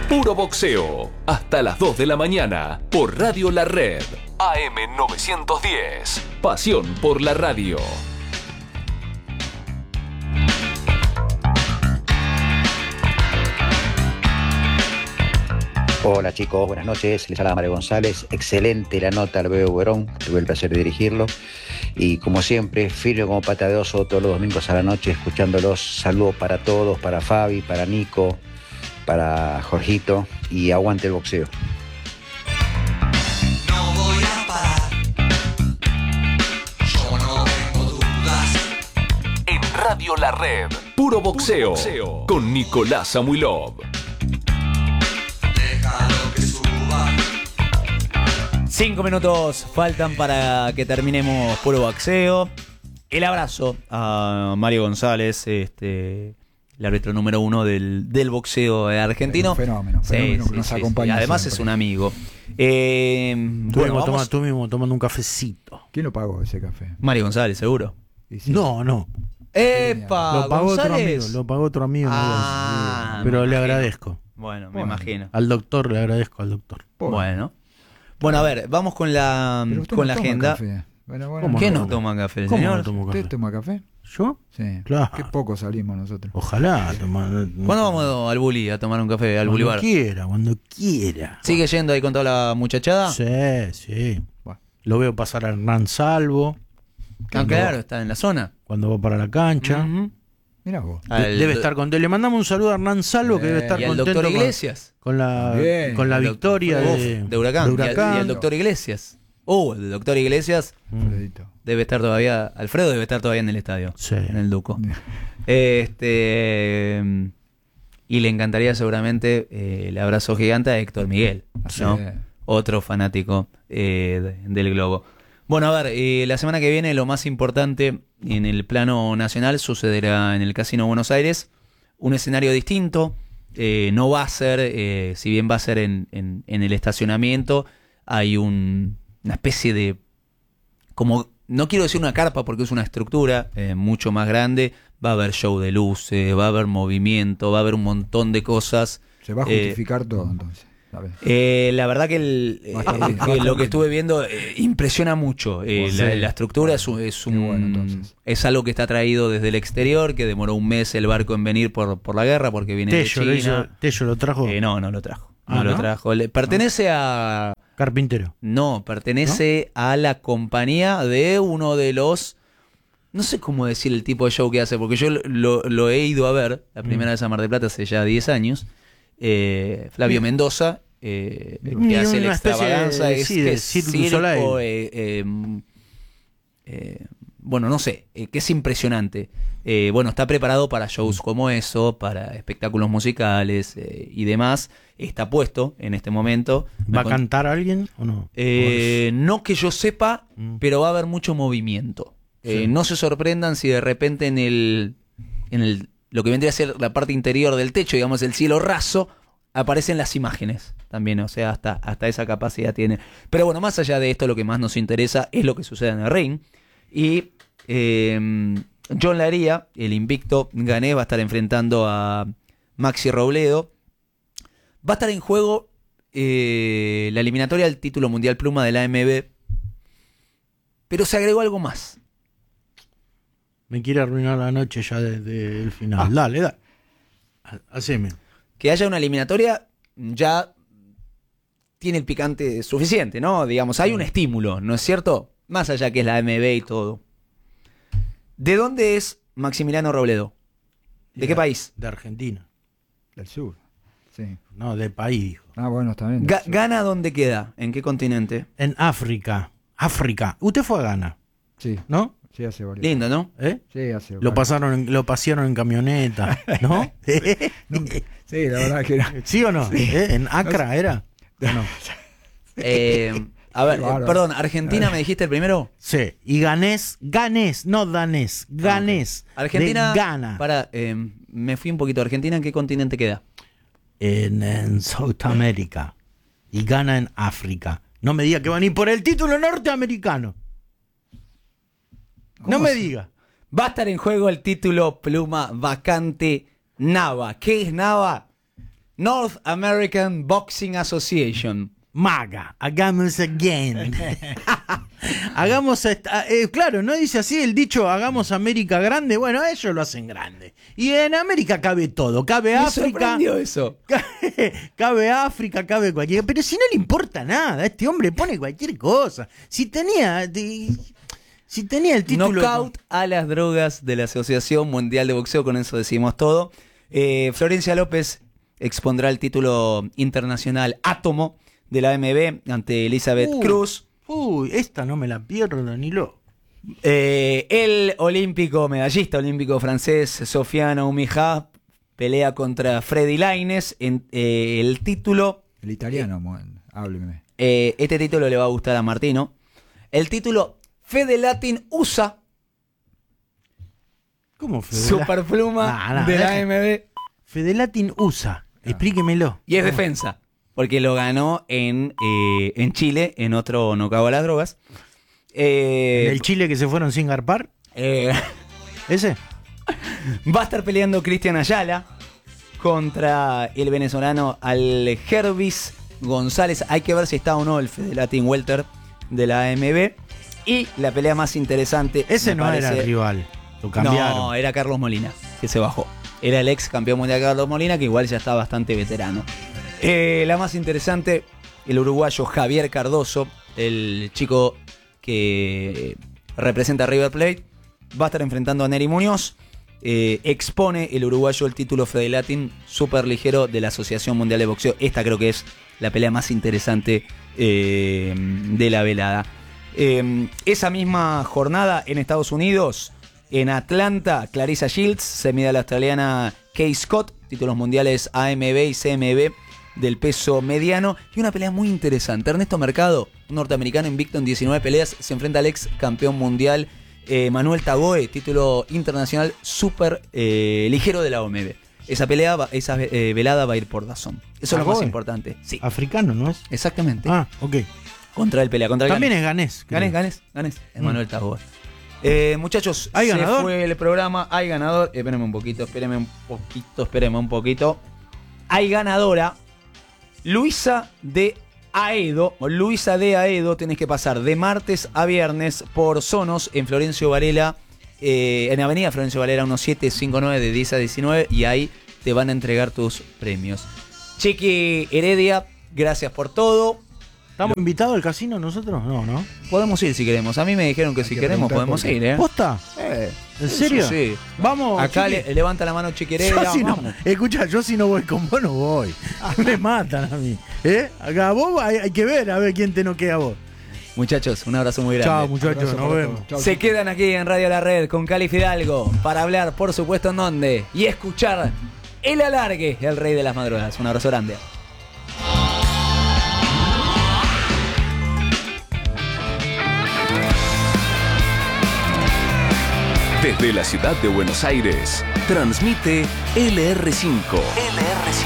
Puro boxeo. Hasta las 2 de la mañana. Por Radio La Red. AM 910. Pasión por la radio. Hola chicos, buenas noches. Les habla Mario González. Excelente la nota al Bebo Verón. Tuve el placer de dirigirlo. Y como siempre, firme como pata de oso todos los domingos a la noche, escuchándolos. Saludos para todos, para Fabi, para Nico, para Jorgito. Y aguante el boxeo. No voy a parar. Yo no tengo dudas. En Radio La Red. Puro boxeo. Con Nicolás Samuilov. 5 minutos faltan para que terminemos Puro Boxeo. El abrazo a Mario González, el árbitro número 1 del boxeo argentino. Un fenómeno que nos acompaña. Además siempre. es un amigo. Tú mismo tomando un cafecito. ¿Quién lo pagó ese café? Mario González, seguro. Sí. No. ¡Epa! Lo pagó González. otro amigo. Pero le agradezco. Bueno, me imagino. Al doctor le agradezco al doctor. Bueno, a ver, vamos con la agenda. Café. Bueno, ¿Quién no toma café, el señor? ¿Usted toma café? ¿Yo? Sí. Claro. Qué poco salimos nosotros. Ojalá tomar. ¿Cuándo vamos al Bully a tomar un café, al Boulevard? Cuando quiera. ¿Sigue yendo ahí con toda la muchachada? Sí. Bueno. Lo veo pasar a Hernán Salvo. Claro, está en la zona. Cuando va para la cancha. Mirá vos. Debe estar contento. Le mandamos un saludo a Hernán Salvo, que debe estar y al contento doctor Iglesias. con la Bien. victoria de Huracán. Y el doctor Iglesias. El doctor Iglesias Alfredito. debe estar todavía. Alfredo debe estar todavía en el estadio. Sí. En el Duco. Y le encantaría seguramente el abrazo gigante a Héctor Miguel, ¿no? Sí. Otro fanático del Globo. Bueno, a ver, la semana que viene lo más importante en el plano nacional sucederá en el Casino Buenos Aires. Un escenario distinto. No va a ser, si bien va a ser en el estacionamiento, hay una especie de, como, no quiero decir una carpa porque es una estructura mucho más grande. Va a haber show de luces, va a haber movimiento, va a haber un montón de cosas. Se va a justificar todo entonces. La verdad que lo que estuve viendo impresiona mucho. La estructura es algo que está traído desde el exterior, que demoró un mes el barco en venir por la guerra, porque viene de China. ¿Tello lo trajo? No lo trajo. ¿No? Trajo. Pertenece a... Carpintero. No, pertenece a la compañía de uno de los... No sé cómo decir el tipo de show que hace, porque yo lo he ido a ver la primera vez a Mar del Plata hace ya 10 años. Flavio Mendoza, que hace la extravaganza, de circo, bueno, no sé, que es impresionante. Bueno, está preparado para shows como eso, para espectáculos musicales y demás. Está puesto en este momento. ¿Va a cantar alguien o no? No que yo sepa, pero va a haber mucho movimiento. No se sorprendan si de repente en lo que vendría a ser la parte interior del techo, digamos el cielo raso, aparecen las imágenes también, o sea, hasta esa capacidad tiene. Pero bueno, más allá de esto, lo que más nos interesa es lo que sucede en el ring. Y John Laría, el invicto ganés, va a estar enfrentando a Maxi Robledo. Va a estar en juego la eliminatoria del título mundial pluma de la AMB, pero se agregó algo más. Me quiere arruinar la noche ya desde el final. Dale. Haceme. Que haya una eliminatoria ya tiene el picante suficiente, ¿no? Digamos, hay un estímulo, ¿no es cierto? Más allá que es la AMB y todo. ¿De dónde es Maximiliano Robledo? ¿De qué país? De Argentina. Del sur. Sí. No, de país, dijo. Bueno, está bien. ¿Gana dónde queda? ¿En qué continente? En África. Usted fue a Ghana. Sí. ¿No? Sí, hace varios. Lindo, ¿no? Sí, hace Lo pasearon en camioneta, ¿no? Sí, la verdad que era. ¿Sí o no? ¿En Accra era? No. A ver, perdón, ¿Argentina me dijiste el primero? Sí, y ganés, no danés, ganés. Argentina, de Ghana. Me fui un poquito. ¿Argentina en qué continente queda? En Sudamérica. Y Ghana en África. No me diga que van a ir por el título norteamericano. No me diga. Va a estar en juego el título pluma vacante Nava. ¿Qué es Nava? North American Boxing Association. MAGA, hagamos again. Hagamos claro, no dice así el dicho, hagamos América grande. Bueno, ellos lo hacen grande. Y en América cabe todo, cabe Me África. sorprendió eso. Cabe África, cabe cualquier. Pero si no le importa nada, este hombre pone cualquier cosa. Si tenía el título. Knockout a las drogas de la Asociación Mundial de Boxeo, con eso decimos todo. Florencia López expondrá el título internacional Átomo de la AMB ante Elizabeth Cruz. Uy, esta no me la pierdo ni lo. El medallista olímpico francés Sofiane Oumija pelea contra Freddy Lainez en el título. El italiano, hábleme. Este título le va a gustar a Martino. El título Fede Latin USA. ¿Cómo Fede? Superpluma de la AMB. Fede Latin USA. Explíquemelo. Y es defensa. Porque lo ganó en Chile, en otro knockout a las drogas. ¿El Chile que se fueron sin garpar? ¿Ese? Va a estar peleando Cristian Ayala contra el venezolano Algervis González. Hay que ver si está o no el Fede Latin Welter de la AMB. Y la pelea más interesante. Ese no era el rival. Lo cambiaron. No, era Carlos Molina, que se bajó. Era el ex campeón mundial Carlos Molina, que igual ya está bastante veterano. La más interesante, el uruguayo Javier Cardoso, el chico que representa a River Plate, va a estar enfrentando a Nery Muñoz. Expone el uruguayo el título Fede Latin super ligero de la Asociación Mundial de Boxeo. Esta creo que es la pelea más interesante de la velada. Esa misma jornada en Estados Unidos, en Atlanta, Clarissa Shields se mide a la australiana Kay Scott, títulos mundiales AMB y CMB del peso mediano, y una pelea muy interesante. Ernesto Mercado, un norteamericano invicto en 19 peleas, se enfrenta al ex campeón mundial Manuel Tagoe, título internacional súper ligero de la OMB. Esa velada va a ir por DAZN. Eso es lo más importante. Sí. Africano, ¿no es? Exactamente. Ah, ok. Contra el pelea, contra el También es ganés. Ganés. Manuel Tagoe. Muchachos, ¿hay ganador? Fue el programa, hay ganador. Espérenme un poquito. Hay ganadora. Luisa de Aedo, tenés que pasar de martes a viernes por Sonos en Florencio Varela, en Avenida Florencio Varela 1759 de 10 a 19, y ahí te van a entregar tus premios. Chiqui Heredia, gracias por todo. ¿Estamos invitados al casino nosotros? No. Podemos ir si queremos. A mí me dijeron que si queremos podemos ir, ¿eh? ¿Posta? ¿En serio? Sí. Vamos. Acá levanta la mano Chiqui Heredia. Escucha, yo si no voy con vos no voy. Me matan a mí. Acá vos hay que ver a ver quién te noquea a vos. Muchachos, un abrazo muy grande. Chao, muchachos, nos vemos. Chau, Se quedan aquí en Radio La Red con Cali Fidalgo para hablar, por supuesto, en dónde y escuchar El Alargue, el rey de las madrugadas. Un abrazo grande. Desde la ciudad de Buenos Aires, transmite LR5. LR5.